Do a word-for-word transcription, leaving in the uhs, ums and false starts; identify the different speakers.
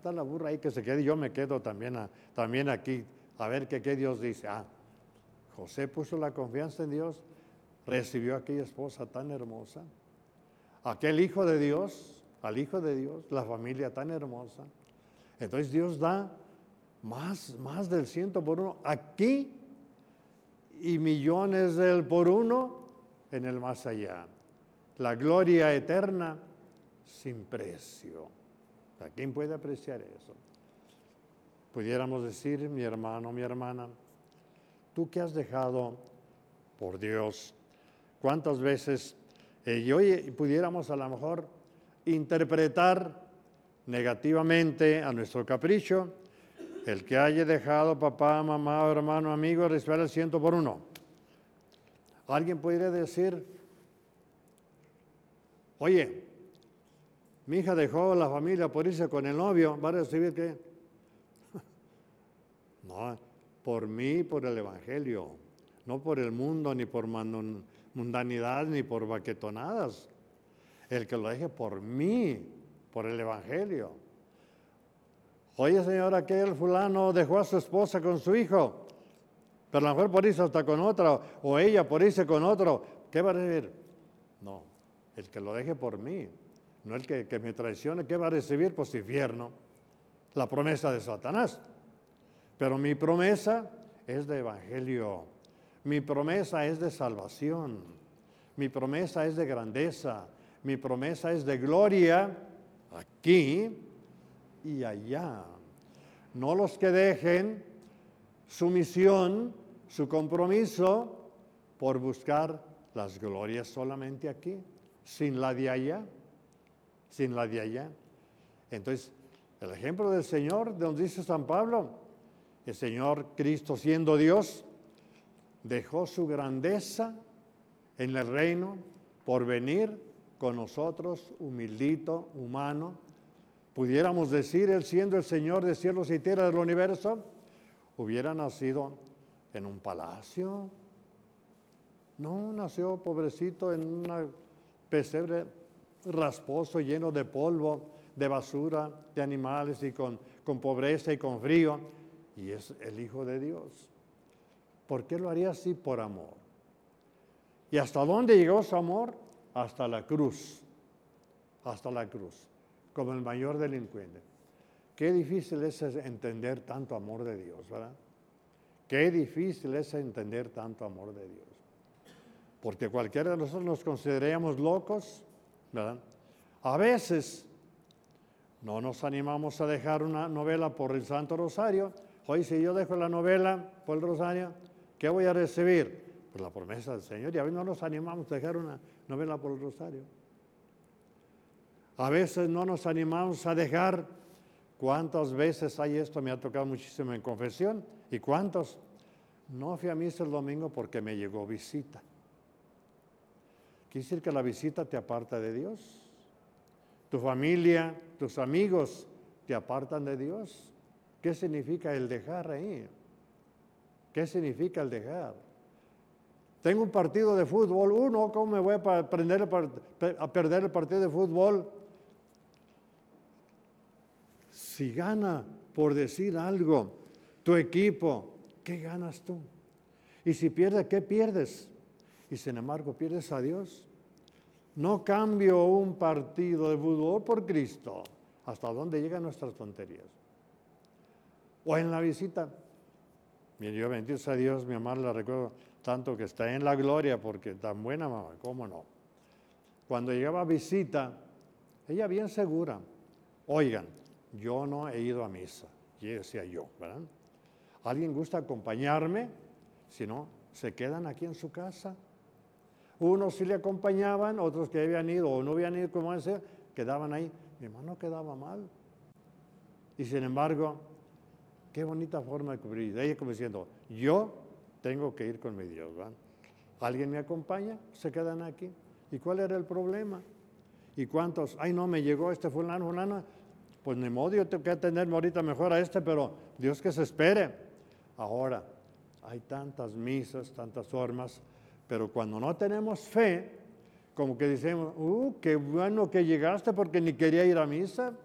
Speaker 1: está la burra ahí que se quede, yo me quedo también, a, también aquí, a ver qué, qué Dios dice. Ah, José puso la confianza en Dios, recibió a aquella esposa tan hermosa, aquel hijo de Dios, al hijo de Dios, la familia tan hermosa. Entonces Dios da más, más del ciento por uno aquí y millones del por uno en el más allá. La gloria eterna sin precio. ¿A quién puede apreciar eso? Pudiéramos decir, mi hermano, mi hermana, tú que has dejado por Dios, ¿cuántas veces, eh, y hoy pudiéramos a lo mejor interpretar negativamente a nuestro capricho, el que haya dejado papá, mamá, hermano, amigo, recibir el ciento por uno? Alguien podría decir, oye, mi hija dejó la familia por irse con el novio, ¿va a recibir qué? No, por mí, por el Evangelio, no por el mundo, ni por mundanidad, ni por baquetonadas. El que lo deje por mí, por el Evangelio. Oye, señora, aquel fulano dejó a su esposa con su hijo, pero a lo mejor por irse hasta con otra, o ella por irse con otro, ¿qué va a recibir? No, el que lo deje por mí, no el que, que me traicione, ¿qué va a recibir? Pues infierno, la promesa de Satanás. Pero mi promesa es de evangelio, mi promesa es de salvación, mi promesa es de grandeza, mi promesa es de gloria aquí y allá. No los que dejen su misión, su compromiso por buscar las glorias solamente aquí, sin la de allá, sin la de allá. Entonces, el ejemplo del Señor, de donde dice San Pablo, el Señor Cristo siendo Dios, dejó su grandeza en el reino por venir con nosotros, humildito, humano. Pudiéramos decir, Él siendo el Señor de cielos y tierra del universo, hubiera nacido en un palacio. No, nació pobrecito en un pesebre rasposo, lleno de polvo, de basura, de animales y con, con pobreza y con frío. Y es el Hijo de Dios. ¿Por qué lo haría así? Por amor. ¿Y hasta dónde llegó su amor? Hasta la cruz. Hasta la cruz. Como el mayor delincuente. Qué difícil es entender tanto amor de Dios, ¿verdad? Qué difícil es entender tanto amor de Dios. Porque cualquiera de nosotros nos consideramos locos, ¿verdad? A veces no nos animamos a dejar una novela por el Santo Rosario. Hoy si yo dejo la novela por el Rosario, ¿qué voy a recibir? Pues la promesa del Señor. Y a veces no nos animamos a dejar una novela por el Rosario. A veces no nos animamos a dejar. ¿Cuántas veces hay esto? Me ha tocado muchísimo en confesión. ¿Y cuántos? No fui a misa el domingo porque me llegó visita. ¿Quiere decir que la visita te aparta de Dios? ¿Tu familia, tus amigos te apartan de Dios? ¿Qué significa el dejar ahí? ¿Qué significa el dejar? Tengo un partido de fútbol. Uno, ¿cómo me voy a, aprender a perder el partido de fútbol? Si gana, por decir algo, tu equipo, ¿qué ganas tú? Y si pierde, ¿qué pierdes? Y sin embargo, pierdes a Dios. No cambio un partido de fútbol por Cristo. ¿Hasta dónde llegan nuestras tonterías? O en la visita. Mire, yo bendito sea Dios, mi mamá la recuerdo tanto que está en la gloria porque tan buena mamá, ¿cómo no? Cuando llegaba a visita, ella bien segura, oigan, yo no he ido a misa, y decía yo, ¿verdad? ¿Alguien gusta acompañarme? Si no, se quedan aquí en su casa. Unos sí le acompañaban, otros que habían ido o no habían ido, como decía, quedaban ahí. Mi hermano quedaba mal. Y sin embargo, qué bonita forma de cubrir. Ella como diciendo, yo tengo que ir con mi Dios, ¿verdad? ¿Alguien me acompaña? Se quedan aquí. ¿Y cuál era el problema? ¿Y cuántos? Ay, no, me llegó este fulano, fulano. Pues ni modo, yo tengo que atenderme ahorita mejor a este, pero Dios que se espere. Ahora, hay tantas misas, tantas formas, pero cuando no tenemos fe, como que decimos, uh, qué bueno que llegaste porque ni quería ir a misa.